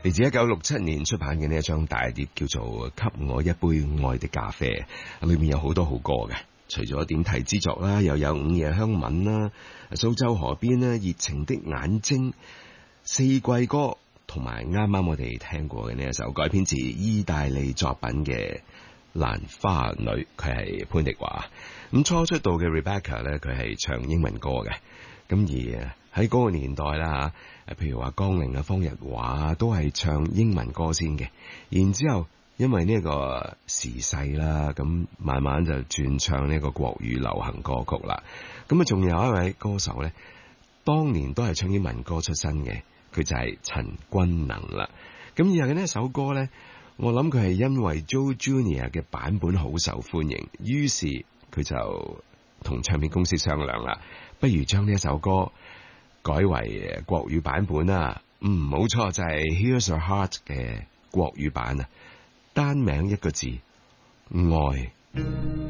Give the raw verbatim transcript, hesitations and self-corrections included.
嚟自一九六七年出版嘅呢一張大碟叫做《給我一杯愛的咖啡》，裏面有好多好歌嘅，除咗點題之作啦，又有午夜香吻啦、蘇州河邊啦、熱情的眼睛、四季歌，同埋啱啱我哋聽過嘅呢一首改編自意大利作品嘅蘭花女，佢係潘迪華。咁初出道嘅 Rebecca 咧，佢係唱英文歌嘅。咁而喺嗰個年代啦吓，譬如話江玲啊、方日華啊，都係唱英文歌先嘅。然之後因為呢個時勢啦，咁慢慢就轉唱呢個國語流行歌曲啦。咁啊，仲有一位歌手咧，當年都係唱英文歌出身嘅，佢就係陳君能啦。咁以後嘅呢一首歌咧，我諗佢係因為 Joe Junior 嘅版本好受歡迎，於是佢就同唱片公司商量啦，不如將呢一首歌改為國語版本啦。嗯，冇錯，就係 Here's a Heart 嘅國語版啊，單名一個字，愛。